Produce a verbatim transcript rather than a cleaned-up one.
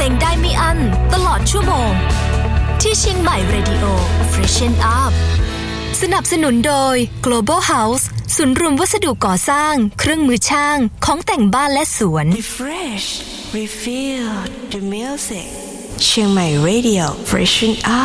งได้ไม่อั้นตลอดชั่วโมงที่เชียงใหม่ Radio Freshen Up สนับสนุนโดย Global House ศูนย์รวมวัสดุก่อสร้างเครื่องมือช่างของแต่งบ้านและสวน Refresh Refill the music เชียงใหม่ Radio Freshen Up